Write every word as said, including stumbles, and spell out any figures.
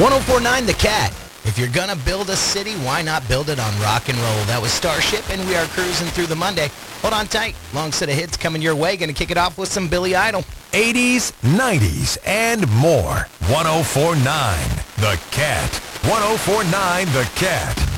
one oh four point nine The Cat. If you're going to build a city, why not build it on rock and roll? That was Starship, and we are cruising through the Monday. Hold on tight. Long set of hits coming your way. Going to kick it off with some Billy Idol. eighties, nineties, and more. one oh four point nine The Cat. one oh four point nine The Cat.